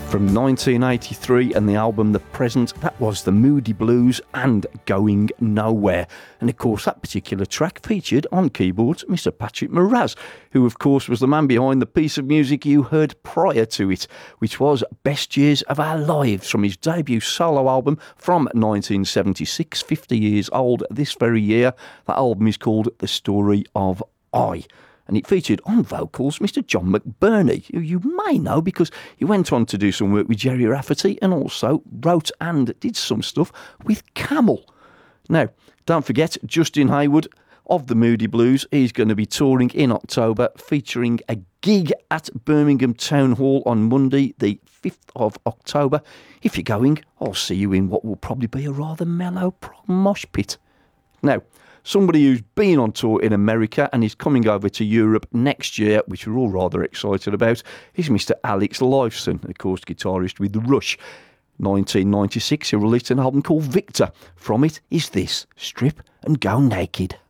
From 1983 and the album The Present, that was The Moody Blues and Going Nowhere. And of course that particular track featured on keyboards Mr. Patrick Moraz, who of course was the man behind the piece of music you heard prior to it, which was Best Years of Our Lives from his debut solo album from 1976, 50 years old this very year. That album is called The Story of I. And it featured on vocals Mr. John McBurney, who you may know because he went on to do some work with Jerry Rafferty and also wrote and did some stuff with Camel. Now, don't forget, Justin Hayward of the Moody Blues, he's going to be touring in October, featuring a gig at Birmingham Town Hall on Monday, the 5th of October. If you're going, I'll see you in what will probably be a rather mellow mosh pit. Now, somebody who's been on tour in America and is coming over to Europe next year, which we're all rather excited about, is Mr. Alex Lifeson, of course, guitarist with Rush. 1996, he released an album called Victor. From it is this, Strip and Go Naked.